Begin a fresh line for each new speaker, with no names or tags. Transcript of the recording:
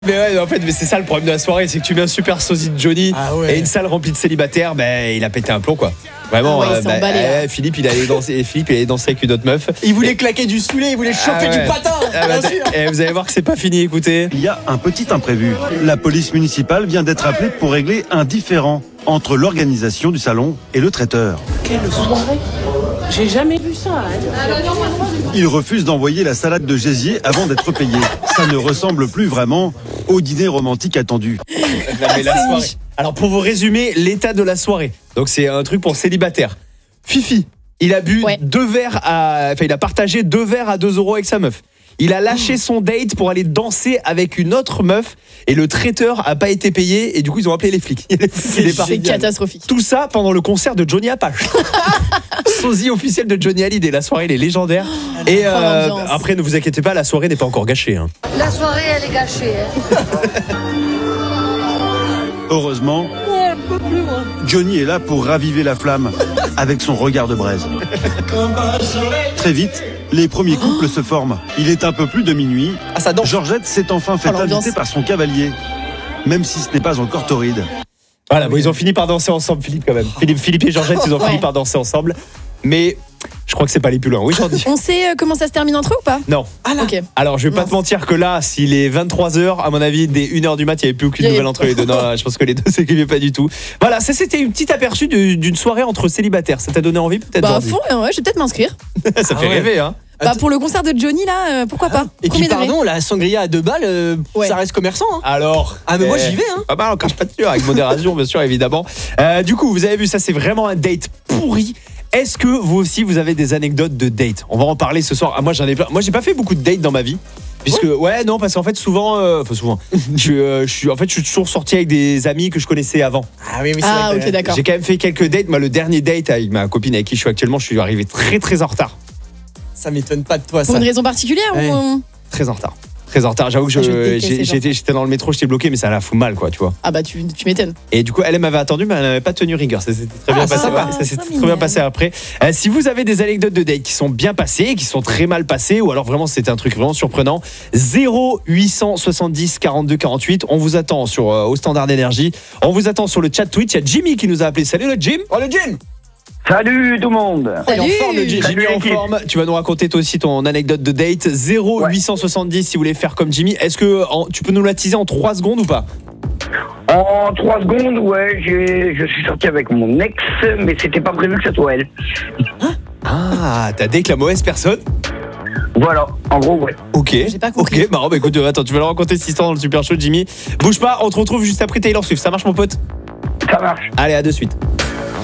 Mais ouais, en fait, mais c'est ça le problème de la soirée, c'est que tu mets un super sosie de Johnny et une salle remplie de célibataires, il a pété un plomb quoi. Vraiment, Philippe il allait danser avec une autre meuf.
Il voulait claquer du soulet, il voulait chauffer du patin, bien sûr.
Et vous allez voir que c'est pas fini, écoutez.
Il y a un petit imprévu. La police municipale vient d'être appelée pour régler un différend entre l'organisation du salon et le traiteur.
Quelle soirée! J'ai jamais vu ça.
Il refuse d'envoyer la salade de gésier avant d'être payé. Ça ne ressemble plus vraiment au dîner romantique attendu.
Alors pour vous résumer l'état de la soirée, donc c'est un truc pour célibataire. Fifi, il a bu il a partagé 2 verres à 2 € avec sa meuf. Il a lâché son date pour aller danser avec une autre meuf et le traiteur a pas été payé et du coup ils ont appelé les flics.
C'est catastrophique.
Tout ça pendant le concert de Johnny Apache. Sosie officiel de Johnny Hallyday. La soirée elle est légendaire. Et après ne vous inquiétez pas, la soirée n'est pas encore gâchée.
La soirée elle est gâchée.
Heureusement, Johnny est là pour raviver la flamme avec son regard de braise. Très vite, les premiers couples se forment. Il est un peu plus de minuit. Georgette s'est enfin fait inviter par son cavalier, même si ce n'est pas encore torride.
Voilà, ils ont fini par danser ensemble, Philippe quand même. Philippe et Georgette, ils ont fini par danser ensemble. Mais je crois que c'est pas les plus loin. Oui, Jordi.
On sait comment ça se termine entre eux ou pas?
Non.
Okay.
Alors, je vais pas te mentir que là, s'il est 23h, à mon avis, dès 1h du mat, il n'y avait plus aucune nouvelle entre les deux. Non, je pense que les deux s'écrivaient pas du tout. Voilà, ça c'était une petite aperçu d'une soirée entre célibataires. Ça t'a donné envie peut-être?
À fond, je vais peut-être m'inscrire.
Ça fait rêver, hein.
Pour le concert de Johnny là, pourquoi pas?
Et puis pardon, la sangria à 2 balles, ça reste commerçant.
Alors.
Mais moi j'y vais.
On crache pas dessus, avec modération bien sûr évidemment. Du coup, vous avez vu ça, c'est vraiment un date pourri. Est-ce que vous aussi vous avez des anecdotes de date? On va en parler ce soir. Moi j'en ai plein. Moi j'ai pas fait beaucoup de dates dans ma vie. Puisque parce qu'en fait souvent je suis toujours sorti avec des amis que je connaissais avant.
Ok, d'accord.
J'ai quand même fait quelques dates. Moi le dernier date avec ma copine avec qui je suis actuellement, je suis arrivé très très en retard.
Ça m'étonne pas de toi ça.
Pour une raison particulière ou...
Très en retard. Très en retard. J'avoue que j'étais dans le métro, j'étais bloqué, mais ça la fout mal, quoi, tu vois.
Tu m'étonnes.
Et du coup, elle m'avait attendu, mais elle n'avait pas tenu rigueur. Ça s'était très bien passé. Ça s'était très bien passé après. Si vous avez des anecdotes de date qui sont bien passées, qui sont très mal passées, ou alors vraiment c'était un truc vraiment surprenant, 0870 42 48. On vous attend au Standard d'Énergie. On vous attend sur le chat Twitch. Il y a Jimmy qui nous a appelé. Salut le Jim.
Oh le Jim.
Salut tout le monde.
Salut.
En forme, Jimmy en forme. Tu vas nous raconter toi aussi ton anecdote de date. 0870 si vous voulez faire comme Jimmy. Est-ce que tu peux nous la teaser en 3 secondes ou pas?
En 3 secondes, je suis sorti avec mon ex, mais c'était pas prévu que ça soit elle.
T'as date la mauvaise personne?
Voilà, en gros,
Ok,
j'ai pas compris.
Ok, marrant, écoute, attends, tu vas leur raconter cette histoire dans le Super Show, Jimmy. Bouge pas, on te retrouve juste après Taylor Swift. Ça marche, mon pote?
Ça marche.
Allez, à de suite.